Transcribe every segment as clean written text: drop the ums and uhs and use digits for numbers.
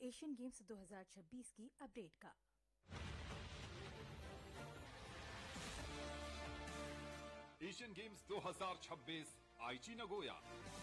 Asian games 2026 की update का। Asian games 2026 आईची Nagoya.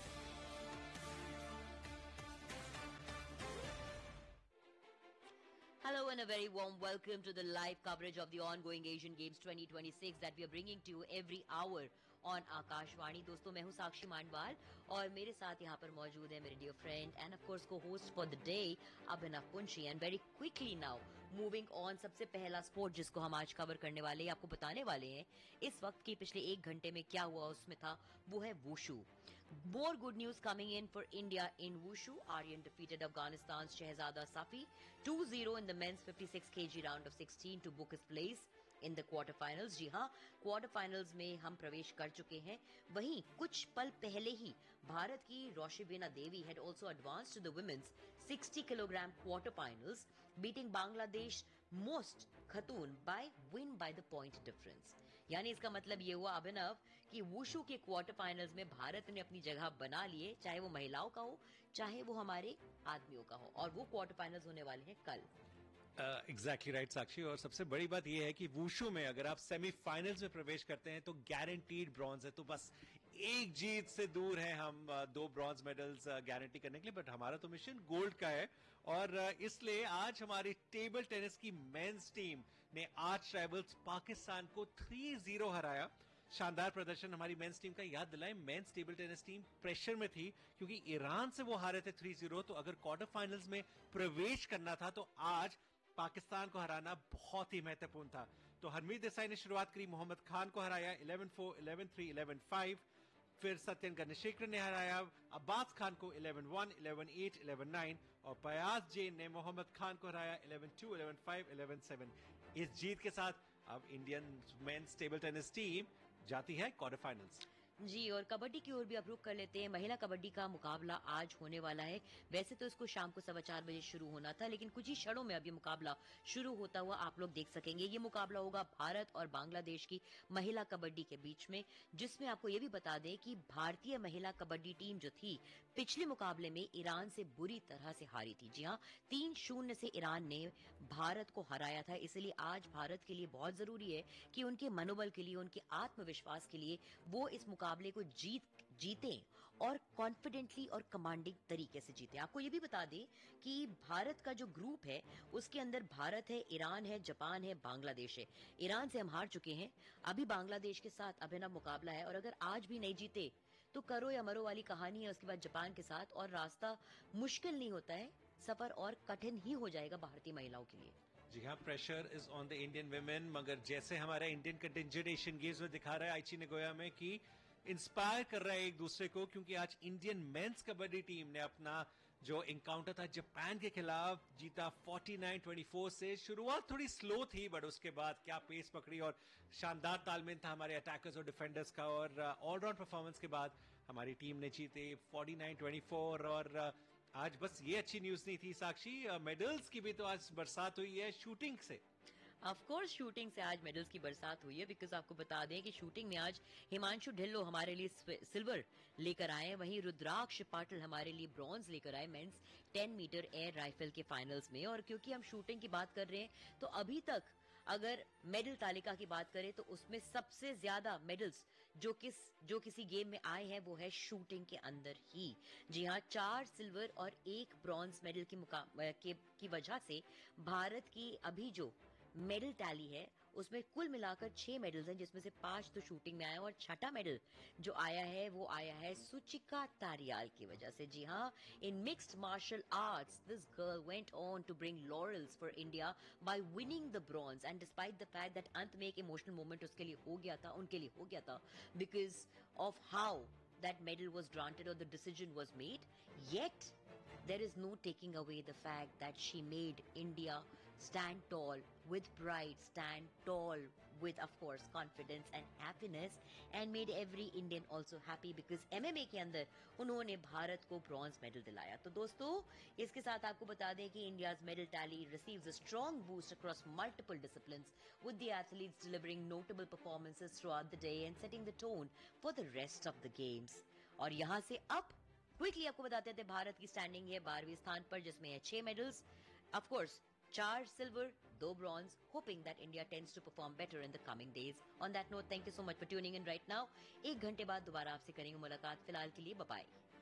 Hello and a very warm welcome to the live coverage of the ongoing Asian Games 2026 that we are bringing to you every hour on Akashvani. दोस्तों मैं हूं साक्षी मांडवाल और मेरे साथ यहाँ पर मौजूद है मेरे dear friend end of course को host for the day Abhinav Punshi. And very quickly now moving on, सबसे पहला स्पोर्ट जिसको हम आज कवर करने वाले हैं, आपको बताने वाले हैं इस वक्त के पिछले एक घंटे में क्या हुआ उसमें था, वो है wushu. More good news coming in for India in wushu. Aryan defeated Afghanistan's Shehzada Safi 2-0 in the men's 56 kg round of 16 to book his place in the quarterfinals. जी हाँ, क्वार्टर में हम प्रवेश कर चुके हैं। वहीं कुछ पल पहले ही भारत की रोशिबिना देवी had also advanced to the women's 60 kilogram quarterfinals, beating Bangladesh most खतून by win by the point difference. यानी इसका मतलब ये हुआ अभिनव कि वुशु के क्वार्टर फाइनल्स में भारत ने अपनी जगह बना लिए, चाहे वो महिलाओं का हो चाहे वो हमारे आदमियों का हो, और वो क्वार्टर फाइनल्स होने वाले हैं कल। एग्जैक्टली राइट साक्षी। और सबसे बड़ी बात यह है कि वुशु में अगर आप सेमीफाइनल्स में प्रवेश करते हैं तो गारंटीड ब्रॉन्ज है। तो बस एक जीत से दूर है हम 2 ब्रॉन्ज मेडल्स गारंटी करने के लिए, बट हमारा तो मिशन गोल्ड का है। और इसलिए आज हमारी टेबल टेनिस की मेंस टीम ने आज ट्राइबल्स पाकिस्तान को 3-0 हराया। शानदार प्रदर्शन हमारी मेंस टीम का। याद दिलाएं, mains table tennis team pressure में थी क्योंकि ईरान से वो हारे थे 3-0। तो अगर क्वार्टर फाइनल्स में प्रवेश करना था तो आज पाकिस्तान को हराना बहुत ही महत्वपूर्ण था। तो हरमीत देसाई ने शुरुआत करी, मोहम्मद खान को हराया 11-4, 11-3, 11-5। फिर सत्यन गणेशेखर ने हराया अब्बास खान को 11-1, 11-8, 11-9 और पयास जैन ने मोहम्मद खान को हराया 11-2, 11-5, 11-7। इस जीत के साथ अब Indian mains table tennis team जाती है क्वार्टर फाइनल्स। जी, और कबड्डी की ओर भी आप रुख कर लेते हैं। महिला कबड्डी का मुकाबला आज होने वाला है। वैसे तो इसको शाम को 4:15 बजे शुरू होना था, लेकिन कुछ ही क्षणों में अब ये मुकाबला शुरू होता हुआ आप लोग देख सकेंगे। ये मुकाबला होगा भारत और बांग्लादेश की महिला कबड्डी के बीच में, जिसमें आपको ये भी बता दें कि भारतीय महिला कबड्डी टीम जो थी पिछले मुकाबले में ईरान से बुरी तरह से हारी थी। जी हाँ, 3-0 से ईरान ने भारत को हराया था। इसलिए आज भारत के लिए बहुत जरूरी है कि उनके मनोबल के लिए, उनके आत्मविश्वास के लिए वो इस मुकाबले को जीते और कॉन्फिडेंटली और कमांडिंग तरीके से जीते। आपको ये भी बता दें कि भारत का जो ग्रुप है उसके अंदर भारत है, ईरान है, जापान है, बांग्लादेश है। ईरान से हम हार चुके हैं, अभी बांग्लादेश के साथ अभिनव मुकाबला है, और अगर आज भी नहीं जीते तो करो या मरो वाली कहानी है उसके बाद जापान के साथ, और रास्ता मुश्किल नहीं होता है, सफर और कठिन ही हो जाएगा भारतीय महिलाओं के लिए। जी हाँ, pressure is on the Indian women. मगर जैसे हमारा इंडियन कंटिंजेंट एशियन गेम्स में दिखा रहा है आईची नगोया में कि इंस्पायर कर रहा है एक दूसरे को, क्योंकि आज इंडियन मेंस कबड्डी टीम ने अपना जो एनकाउंटर था जापान के खिलाफ जीता 49-24 से। शुरुआत थोड़ी स्लो थी, बट उसके बाद क्या पेस पकड़ी और शानदार तालमेल था हमारे अटैकर्स और डिफेंडर्स का। और ऑलराउंड परफॉर्मेंस के बाद हमारी टीम ने जीते 49-24। और आज बस ये अच्छी न्यूज नहीं थी साक्षी, मेडल्स की भी तो आज बरसात हुई है शूटिंग से। ऑफ कोर्स शूटिंग से आज मेडल्स की बरसात हुई है, बिकॉज आपको बता दें कि शूटिंग में आज हिमांशु ढिल्लो हमारे लिए सिल्वर लेकर आए हैं, वहीं रुद्राक्ष पाटिल हमारे लिए ब्रॉन्ज लेकर आए मेंस 10 मीटर एयर राइफल के फाइनल्स में। और क्योंकि हम शूटिंग की बात कर रहे हैं तो अभी तक अगर मेडल तालिका की बात करें तो उसमें सबसे ज्यादा मेडल्स जो किसी गेम में आए हैं वो है शूटिंग के अंदर ही। जी हाँ, 4 सिल्वर और 1 ब्रॉन्ज मेडल की वजह से भारत की अभी जो मेडल टैली है उसमें कुल मिलाकर 6 मेडल्स हैं, जिसमें से 5 तो शूटिंग में आया, और छठा मेडल जो आया है वो आया है सुचिका तारियाल की वजह से। जी हाँ, in mixed martial arts this girl went on to bring laurels for India by winning the bronze, and despite the fact that अंत में एक इमोशनल मोमेंट उनके लिए हो गया था because of how that medal was granted or the decision was made, yet there is no taking away the fact that she made India stand tall with pride, stand tall with, of course, confidence and happiness, and made every Indian also happy because MMA के अंदर उन्होंने भारत को bronze medal दिलाया। तो दोस्तों, इसके साथ आपको बता दें कि India's medal tally receives a strong boost across multiple disciplines, with the athletes delivering notable performances throughout the day and setting the tone for the rest of the games. और यहां से अब क्विकली आपको बताते थे भारत की स्टैंडिंग है 12वें स्थान पर, जिसमें है 6 medals, of course 4 silver, 2 bronze, hoping that India tends to perform better in the coming days. On that note, thank you so much for tuning in right now. 1 घंटे बाद दोबारा आपसे करेंगे मुलाकात. फिलहाल के लिए बाय बाय.